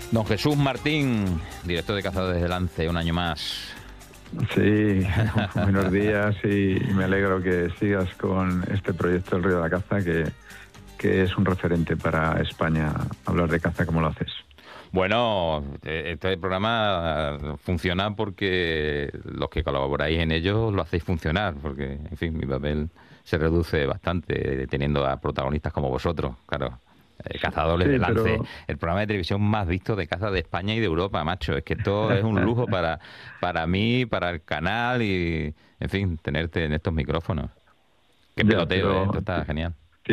Don Jesús Martín, director de Cazadores de Lance, un año más. Sí, buenos días y me alegro que sigas con este proyecto del Río de la Caza, que es un referente para España, hablar de caza como lo haces. Bueno, este programa funciona porque los que colaboráis en ello lo hacéis funcionar, porque, en fin, mi papel se reduce bastante teniendo a protagonistas como vosotros, claro. Cazadores Sí, de Lance, pero el programa de televisión más visto de caza de España y de Europa, macho. Es que esto es un lujo para mí, para el canal y, en fin, tenerte en estos micrófonos. Qué ya, peloteo, ¿eh? pero Esto está genial.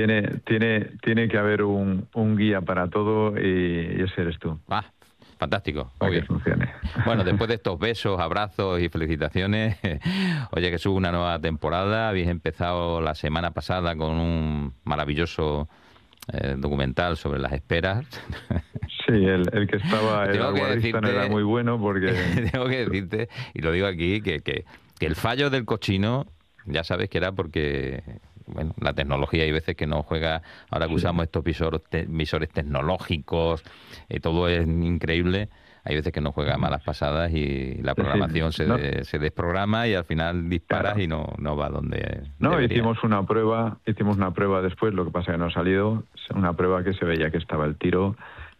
tiene que haber un guía para todo y ese eres tú, Ah, fantástico. para que Oye. funcione. Bueno, después de estos besos, abrazos y felicitaciones, oye, Jesús, una nueva temporada. Habéis empezado la semana pasada con un maravilloso documental sobre las esperas. Sí, el que estaba, el Tengo que aguardista no era decirte, muy bueno porque... tengo que decirte, y lo digo aquí, que el fallo del cochino, ya sabes que era porque, bueno, la tecnología hay veces que no juega, ahora que Sí, usamos estos visores tecnológicos, todo es increíble, hay veces que no juega malas pasadas y la es decir, programación no, se desprograma y al final disparas claro. y no va donde No, debería. hicimos una prueba después, lo que pasa que no ha salido, una prueba que se veía que estaba el tiro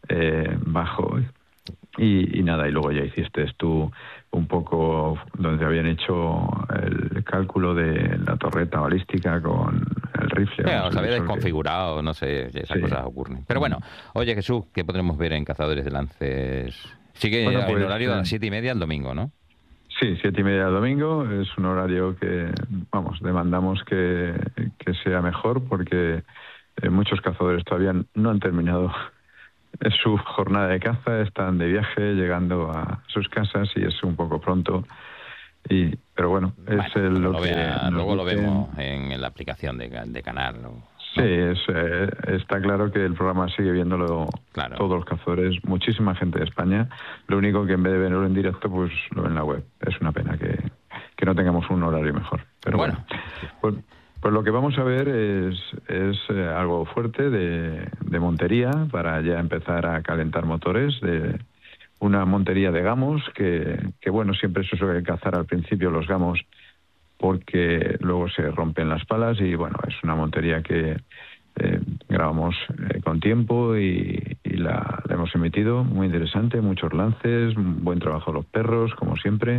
bajo y nada, y luego ya hiciste tú un poco donde habían hecho el cálculo de la torreta balística con el rifle, Bueno, vamos, os el había visor que... desconfigurado, no sé, esas Sí. cosas ocurren. Pero bueno, oye Jesús, ¿qué podremos ver en Cazadores de Lances? Sigue Bueno, en pues horario de las 7:30 el domingo, ¿no? sí, 7:30 del domingo es un horario que, vamos, demandamos que sea mejor porque muchos cazadores todavía no han terminado su jornada de caza, están de viaje, llegando a sus casas y es un poco pronto. Pero bueno, es Bueno, pero lo que nos luego lo dicen. vemos en la aplicación de canal, Sí, ¿no? está claro que el programa sigue viéndolo Claro. todos los cazadores, muchísima gente de España. Lo único que en vez de verlo en directo, pues lo ven en la web. Es una pena que no tengamos un horario mejor. Pero bueno, Bueno, pues lo que vamos a ver es algo fuerte de montería para ya empezar a calentar motores, de una montería de gamos que bueno, siempre se suele cazar al principio los gamos porque luego se rompen las palas y bueno, es una montería que grabamos con tiempo y la hemos emitido, muy interesante, muchos lances, buen trabajo de los perros, como siempre,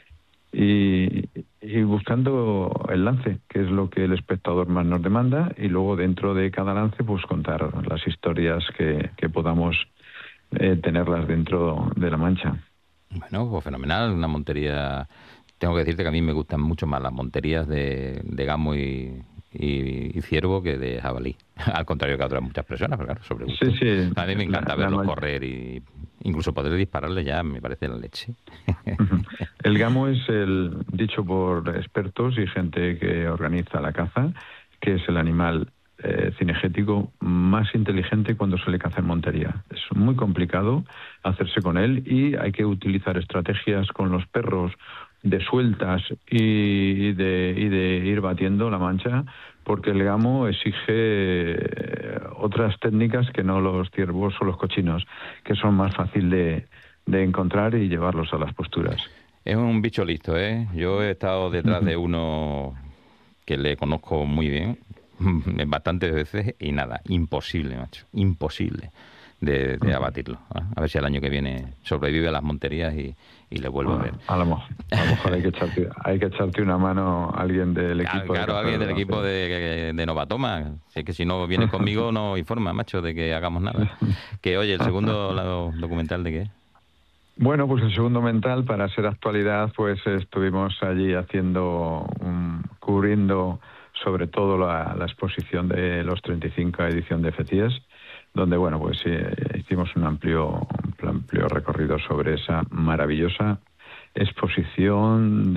y buscando el lance, que es lo que el espectador más nos demanda, y luego dentro de cada lance pues contar las historias que podamos tenerlas dentro de la mancha. bueno, pues fenomenal, una montería. Tengo que decirte que a mí me gustan mucho más las monterías de gamo y ciervo que de jabalí. Al contrario que a otras muchas personas, pero claro, sobre Sí, gusto. sí, A mí me encanta la verlos correr y incluso poder dispararle ya me parece la leche. Ujú. El gamo es el dicho por expertos y gente que organiza la caza, que es el animal cinegético más inteligente cuando se le caza en montería. Es muy complicado hacerse con él y hay que utilizar estrategias con los perros de sueltas y de ir batiendo la mancha, porque el gamo exige otras técnicas que no los ciervos o los cochinos, que son más fácil de encontrar y llevarlos a las posturas. Es un bicho listo, ¿eh? Yo he estado detrás de uno que le conozco muy bien, bastantes veces, y nada, imposible, macho, imposible de abatirlo. ¿Eh? A ver si el año que viene sobrevive a las monterías y le vuelvo a ver. Bueno, a lo mejor hay que echarte una mano a alguien del Claro, equipo de claro, alguien cazadores del de equipo lance. de Novatoma. Si es que si no vienes conmigo no informa, macho, de que hagamos nada. Que oye, el segundo documental de qué es. Bueno, pues el segundo mental, para ser actualidad, pues estuvimos allí cubriendo sobre todo la exposición de los 35 edición de FECIES, donde, bueno, pues hicimos un amplio recorrido sobre esa maravillosa exposición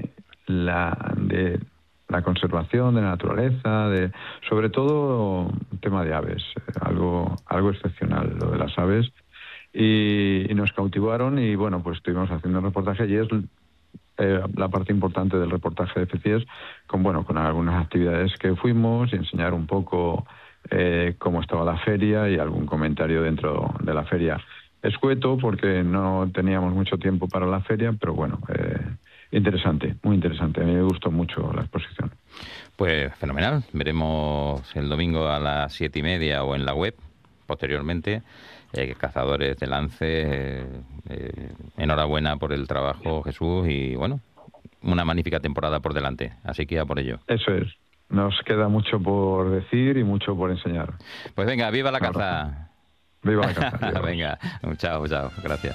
de la conservación de la naturaleza, sobre todo un tema de aves, algo excepcional, lo de las aves, y nos cautivaron y bueno, pues estuvimos haciendo un reportaje y es la parte importante del reportaje de FECIES con algunas actividades que fuimos y enseñar un poco cómo estaba la feria y algún comentario dentro de la feria. escueto porque no teníamos mucho tiempo para la feria, pero bueno, interesante, muy interesante. A mí me gustó mucho la exposición. Pues fenomenal. Veremos el domingo a las 7:30 o en la web, posteriormente. Cazadores de Lance, enhorabuena por el trabajo, Jesús, y bueno, una magnífica temporada por delante, así que a por ello. Eso es. Nos queda mucho por decir y mucho por enseñar. Pues venga, viva la caza. Viva la caza. Venga, chao, gracias.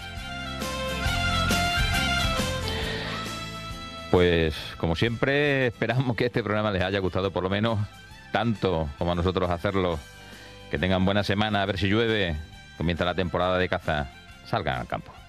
Pues como siempre, esperamos que este programa les haya gustado por lo menos tanto como a nosotros hacerlo. Que tengan buena semana, a ver si llueve. Comienza la temporada de caza. Salgan al campo.